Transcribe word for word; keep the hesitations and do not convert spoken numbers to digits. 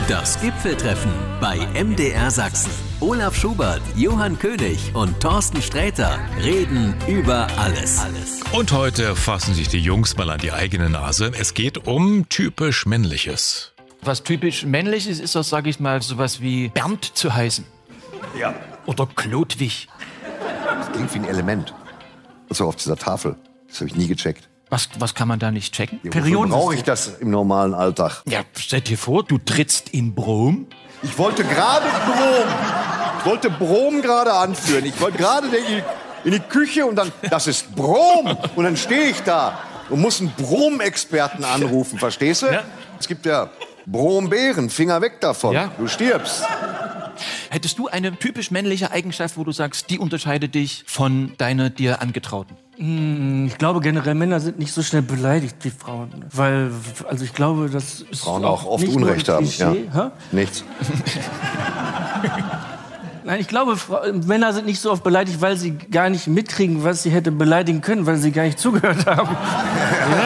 Das Gipfeltreffen bei M D R Sachsen. Olaf Schubert, Johann König und Thorsten Sträter reden über alles. Und heute fassen sich die Jungs mal an die eigene Nase. Es geht um typisch Männliches. Was typisch männlich ist, ist das, sag ich mal, sowas wie Bernd zu heißen. Ja. Oder Klodwig. Das klingt wie ein Element. So auf dieser Tafel. Das habe ich nie gecheckt. Was, was kann man da nicht checken? Ja, wofür brauche ich das im normalen Alltag? Ja, stell dir vor, du trittst in Brom. Ich wollte gerade Brom. Ich wollte Brom gerade anführen. Ich wollte gerade in die Küche und dann, das ist Brom. Und dann stehe ich da und muss einen Brom-Experten anrufen, verstehst du? Ja. Es gibt ja Brombeeren, Finger weg davon. Ja. Du stirbst. Hättest du eine typisch männliche Eigenschaft, wo du sagst, die unterscheidet dich von deiner dir Angetrauten? Ich glaube generell, Männer sind nicht so schnell beleidigt wie Frauen. Weil, also ich glaube, das ist Frauen auch oft nicht nur Unrecht ein haben. Klischee. Ja. Hä? Nichts. Nein, ich glaube, Fra- Männer sind nicht so oft beleidigt, weil sie gar nicht mitkriegen, was sie hätte beleidigen können, weil sie gar nicht zugehört haben.